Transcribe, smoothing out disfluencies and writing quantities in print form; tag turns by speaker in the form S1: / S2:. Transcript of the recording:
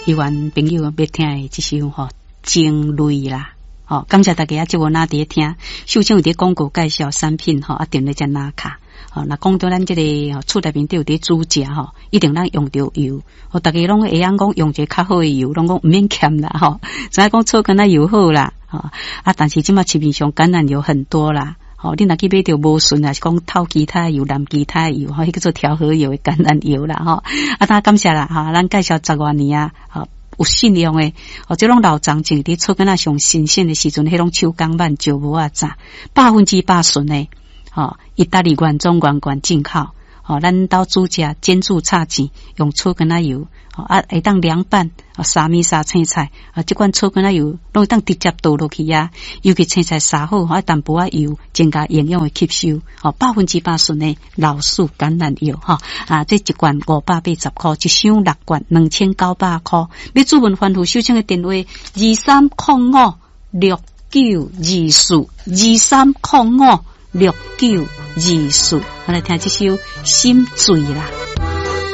S1: 一万朋友要听的这首吼情泪啦。感谢大家啊，即我那伫听，秀清有伫广告介绍产品定咧只拿卡。那讲到咱这个厝内面都有啲煮食一定咱用到油。大家拢会晓讲用一个较好的油，拢讲唔免欠啦知影讲草橄榄油好啦但是即马市面上橄榄油很多啦。你若去买到无顺啊，是讲透其他油、蓝其他油迄叫做调和油的橄榄油啦大家感谢啦咱介绍10多年啊有信用的这种老长种伫草橄榄上新鲜的时阵，迄种手工慢石无啊炸100%顺的意大利原装原罐进口咱到煮食煎煮炒钱用草橄榄油会当凉拌沙米沙青菜这款草橄榄油拢会当直接倒落去尤其青菜杀好淡薄仔油增加营养的吸收100%顺的老树橄榄油这一罐580块，一箱6罐2900块。要主文欢呼秀清的电话23056924，23056924。我来听这首心醉啦。